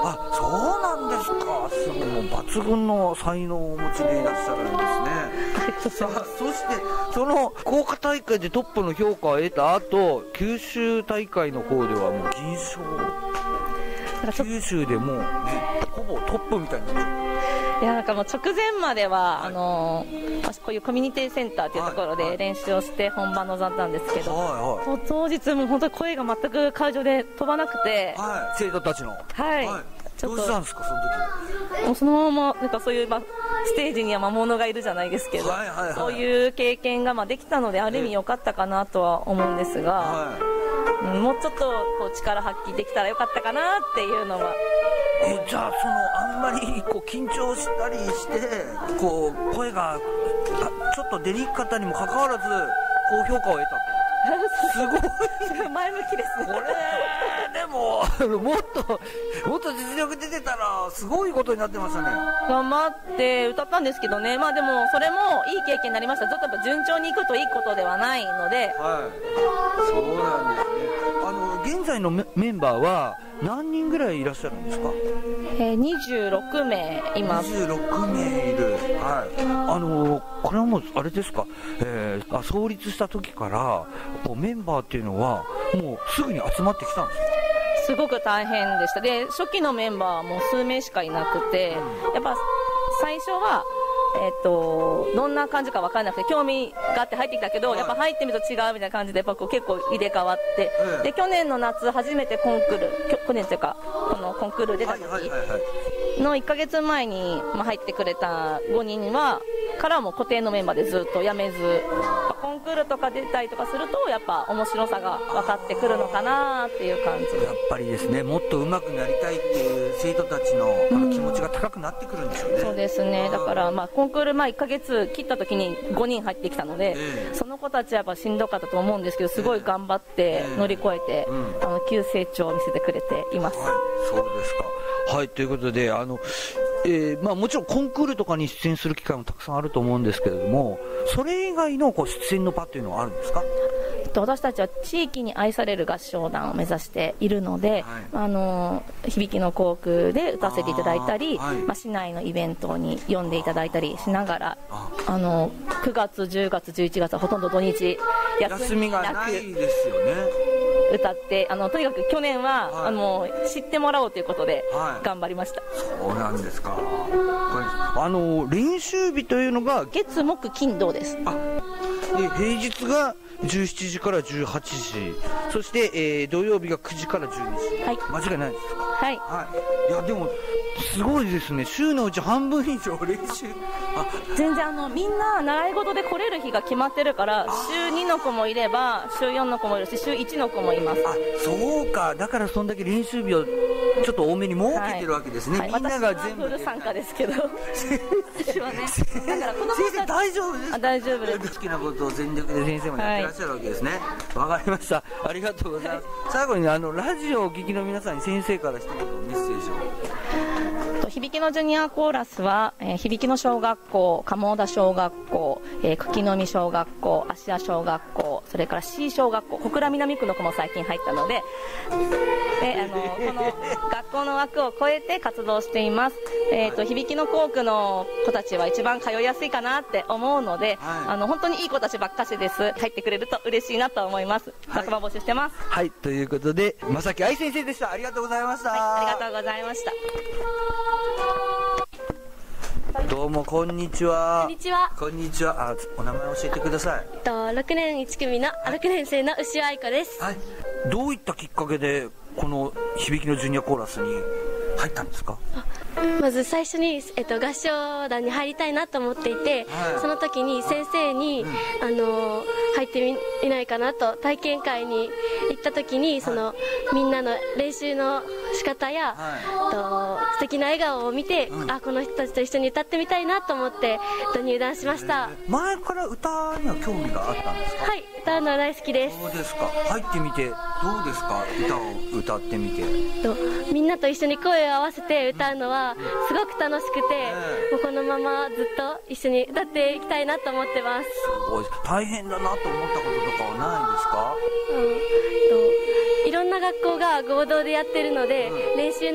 あ、そうなんですか。すごい、もう抜群の才能をお持ちでいらっしゃるんですね。さあ、そしてその福岡大会でトップの評価を得た後、九州大会の方ではもう銀賞、九州でもうね、ほぼトップみたいになっちゃう。 いや、なんかもう直前までは、こういうコミュニティセンターっていうところで練習をして本番臨んだんですけど、当日も本当に声が全く会場で飛ばなくて、 生徒たちの、 ちょっとどうしたんですか、その時。 もうそのままなんかそういう、ステージには魔物がいるじゃないですけど、そういう経験ができたので、ある意味良かったかなとは思うんですが、もうちょっとこう力発揮できたらよかったかなっていうのは。 じゃああんまりこう緊張したりしてこう声がちょっと出にくかったにもかかわらず高評価を得たと。すごい前向きですね。 これでももっと実力出てたらすごいことになってましたね。 頑張って歌ったんですけどね。でもそれもいい経験になりました。ずっとやっぱ順調にいくといいことではないので、 そうなんですね。現在のメンバーは何人ぐらいいらっしゃるんですか ？26名います。 26名いる。これはもうあれですか、創立した時からこうメンバーっていうのはもうすぐに集まってきたんですか？ すごく大変でした。で、初期のメンバーはもう数名しかいなくて、やっぱ最初はどんな感じか分からなくて興味があって入ってきたけど、やっぱ入ってみると違うみたいな感じでやっぱこう結構入れ替わって、で去年の夏初めてコンクール、去年というかこのコンクール出た時の1ヶ月前に入ってくれた5人からも固定のメンバーでずっと辞めず、コンクールとか出たりとかするとやっぱ面白さが分かってくるのかなっていう感じ。 やっぱりですね、もっと上手くなりたいっていう生徒たちの気持ちが高くなってくるんでしょうね。 そうですね。だからコンクール1ヶ月切った時に5人入ってきたので、その子たちはやっぱしんどかったと思うんですけど、すごい頑張って乗り越えて、急成長を見せてくれています。 そうですか。はい、ということでもちろんコンクールとかに出演する機会もたくさんあると思うんですけれども、それ以外の出演の場っていうのはあるんですか？ 私たちは地域に愛される合唱団を目指しているので、響きの校区で歌わせていただいたり、市内のイベントに呼んでいただいたりしながら、9月10月11月はほとんど土日休みがなくないですよね。 歌って、とにかく去年は、知ってもらおうということで頑張りました。 そうなんですか。練習日というのが月木金土です。 で平日が17時から18時、そして、土曜日が9時から12時、間違いないですか？ はい、 いやでもすごいですね。週のうち半分以上練習。 全然みんな習い事で来れる日が決まってるから、週2の子もいれば週4の子もいるし、週1の子もいます。 そうか。だからそんだけ練習日をちょっと多めに設けてるわけですね。みんなが全部フル参加ですけど私はね、だから子供先生大丈夫ですか？ 大丈夫です。 好きなことを全力で先生もやってらっしゃるわけですね。わかりました。ありがとうございます。最後にラジオをお聞きの皆さんに先生から一言メッセージを。 響きのジュニアコーラスは、響きの小学校、鴨田小学校、久喜の実小学校、芦屋小学校、それから C 小学校、小倉南区の子も最近入ったので、この学校の枠を超えて活動しています。響きの校区の子たちは一番通いやすいかなって思うので、本当にいい子たちばっかしです。入ってくれると嬉しいなと思います。仲間募集してます。 はい、ということで正木愛先生でした。ありがとうございました。 ありがとうございました。 どうもこんにちは。 こんにちは。 こんにちは。お名前教えてください。 6年1組の6年生の牛尾愛子です。 はい。どういったきっかけでこの響きのジュニアコーラスに入ったんですか？ まず最初に、合唱団に入りたいなと思っていて、その時に先生に、入ってみないかなと体験会に行った時に、みんなの練習の仕方や、素敵な笑顔を見て、この人たちと一緒に歌ってみたいなと思って入団しました。 前から歌には興味があったんですか？ はい、歌うのは大好きです。 そうですか。入ってみてどうですか？歌を歌ってみて。 みんなと一緒に声を合わせて歌うのはすごく楽しくて、もうこのままずっと一緒に歌っていきたいなと思ってます。 すごい。大変だなと思ったこととかはないですか？ いろんな学校が合同でやってるので、練習